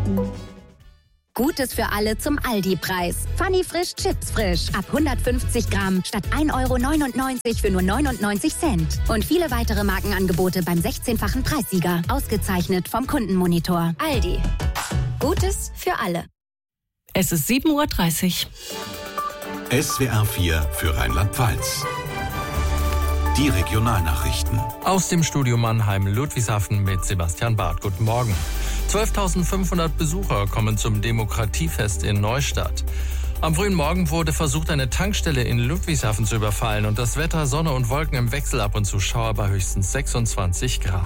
Gutes für alle zum Aldi-Preis. Funny Frisch Chips frisch. Ab 150 Gramm statt 1,99 € für nur 99 Cent. Und viele weitere Markenangebote beim 16-fachen Preissieger. Ausgezeichnet vom Kundenmonitor. Aldi. Gutes für alle. Es ist 7:30 Uhr. SWR 4 für Rheinland-Pfalz. Die Regionalnachrichten. Aus dem Studio Mannheim, Ludwigshafen mit Sebastian Barth. Guten Morgen. 12.500 Besucher kommen zum Demokratiefest in Neustadt. Am frühen Morgen wurde versucht, eine Tankstelle in Ludwigshafen zu überfallen. Und das Wetter, Sonne und Wolken im Wechsel, ab und zu Schauer bei höchstens 26 Grad.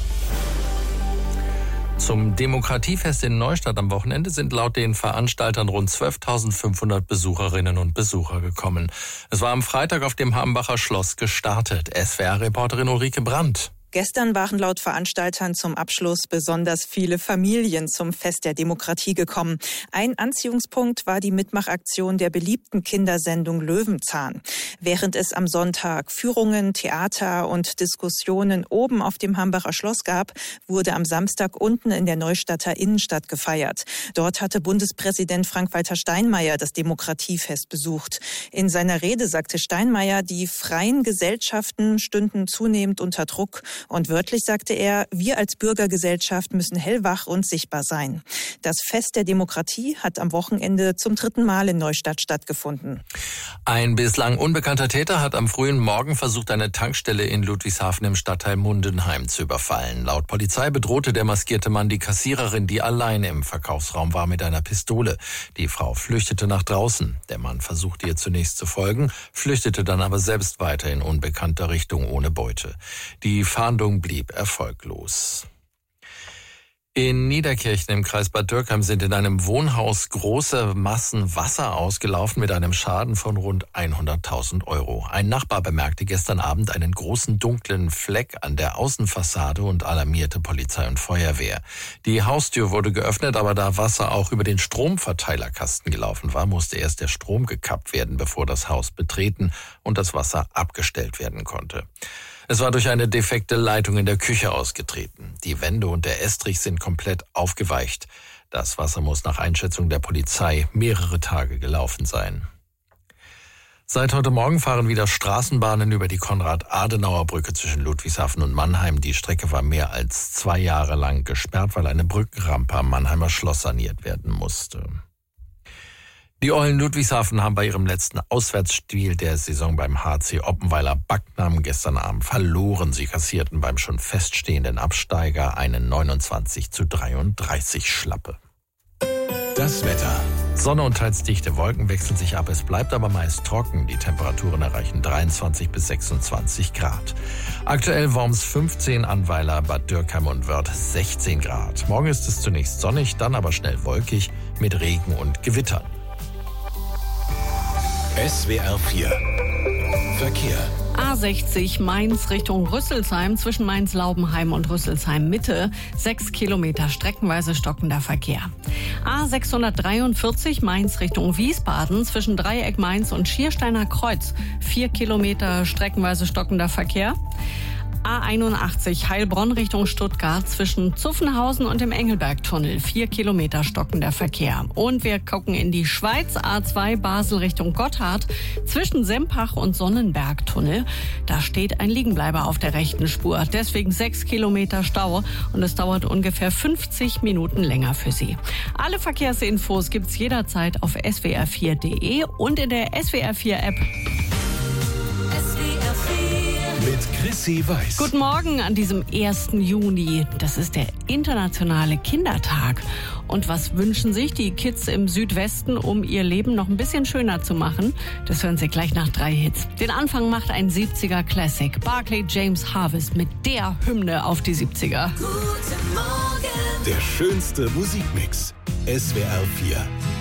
Zum Demokratiefest in Neustadt am Wochenende sind laut den Veranstaltern rund 12.500 Besucherinnen und Besucher gekommen. Es war am Freitag auf dem Hambacher Schloss gestartet. SWR-Reporterin Ulrike Brandt. Gestern waren laut Veranstaltern zum Abschluss besonders viele Familien zum Fest der Demokratie gekommen. Ein Anziehungspunkt war die Mitmachaktion der beliebten Kindersendung Löwenzahn. Während es am Sonntag Führungen, Theater und Diskussionen oben auf dem Hambacher Schloss gab, wurde am Samstag unten in der Neustadter Innenstadt gefeiert. Dort hatte Bundespräsident Frank-Walter Steinmeier das Demokratiefest besucht. In seiner Rede sagte Steinmeier, die freien Gesellschaften stünden zunehmend unter Druck. Und wörtlich sagte er, wir als Bürgergesellschaft müssen hellwach und sichtbar sein. Das Fest der Demokratie hat am Wochenende zum 3. Mal in Neustadt stattgefunden. Ein bislang unbekannter Täter hat am frühen Morgen versucht, eine Tankstelle in Ludwigshafen im Stadtteil Mundenheim zu überfallen. Laut Polizei bedrohte der maskierte Mann die Kassiererin, die allein im Verkaufsraum war, mit einer Pistole. Die Frau flüchtete nach draußen. Der Mann versuchte ihr zunächst zu folgen, flüchtete dann aber selbst weiter in unbekannter Richtung ohne Beute. Die Fahndung blieb erfolglos. In Niederkirchen im Kreis Bad Dürkheim sind in einem Wohnhaus große Massen Wasser ausgelaufen mit einem Schaden von rund 100.000 €. Ein Nachbar bemerkte gestern Abend einen großen dunklen Fleck an der Außenfassade und alarmierte Polizei und Feuerwehr. Die Haustür wurde geöffnet, aber da Wasser auch über den Stromverteilerkasten gelaufen war, musste erst der Strom gekappt werden, bevor das Haus betreten und das Wasser abgestellt werden konnte. Es war durch eine defekte Leitung in der Küche ausgetreten. Die Wände und der Estrich sind komplett aufgeweicht. Das Wasser muss nach Einschätzung der Polizei mehrere Tage gelaufen sein. Seit heute Morgen fahren wieder Straßenbahnen über die Konrad-Adenauer-Brücke zwischen Ludwigshafen und Mannheim. Die Strecke war mehr als 2 Jahre lang gesperrt, weil eine Brückenrampe am Mannheimer Schloss saniert werden musste. Die Eulen Ludwigshafen haben bei ihrem letzten Auswärtsspiel der Saison beim HC Oppenweiler Backnam gestern Abend verloren. Sie kassierten beim schon feststehenden Absteiger einen 29:33 Schlappe. Das Wetter. Sonne und teils dichte Wolken wechseln sich ab. Es bleibt aber meist trocken. Die Temperaturen erreichen 23 bis 26 Grad. Aktuell Worms 15, Annweiler, Bad Dürkheim und Wörth 16 Grad. Morgen ist es zunächst sonnig, dann aber schnell wolkig mit Regen und Gewittern. SWR 4 Verkehr. A60 Mainz Richtung Rüsselsheim zwischen Mainz-Laubenheim und Rüsselsheim-Mitte. 6 Kilometer streckenweise stockender Verkehr. A643 Mainz Richtung Wiesbaden zwischen Dreieck Mainz und Schiersteiner Kreuz. 4 Kilometer streckenweise stockender Verkehr. A81 Heilbronn Richtung Stuttgart zwischen Zuffenhausen und dem Engelbergtunnel. 4 Kilometer stockender Verkehr. Und wir gucken in die Schweiz. A2 Basel Richtung Gotthard zwischen Sempach und Sonnenbergtunnel. Da steht ein Liegenbleiber auf der rechten Spur. Deswegen 6 Kilometer Stau und es dauert ungefähr 50 Minuten länger für Sie. Alle Verkehrsinfos gibt's jederzeit auf swr4.de und in der SWR4 App. Mit Chrissy Weiß. Guten Morgen an diesem 1. Juni. Das ist der internationale Kindertag. Und was wünschen sich die Kids im Südwesten, um ihr Leben noch ein bisschen schöner zu machen? Das hören Sie gleich nach 3 Hits. Den Anfang macht ein 70er Classic. Barclay James Harvest mit der Hymne auf die 70er. Guten Morgen. Der schönste Musikmix. SWR 4.